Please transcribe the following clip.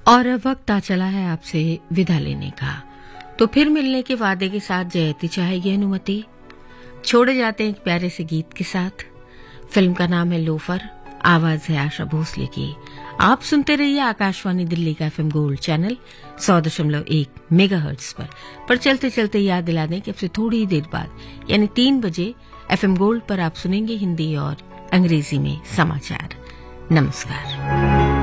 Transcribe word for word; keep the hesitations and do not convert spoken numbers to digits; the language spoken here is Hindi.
और अब वक्त आ चला है आपसे विदा लेने का, तो फिर मिलने के वादे के साथ जयती चाहेगी अनुमति। छोड़े जाते हैं एक प्यारे से गीत के साथ। फिल्म का नाम है लोफर, आवाज है आशा भोसले की। आप सुनते रहिए आकाशवाणी दिल्ली का एफएम गोल्ड चैनल सौ दशमलव एक मेगाहर्ट्ज पर। पर चलते चलते याद दिला दें कि अब से थोड़ी ही देर बाद यानी तीन बजे एफएम गोल्ड पर आप सुनेंगे हिंदी और अंग्रेजी में समाचार। नमस्कार।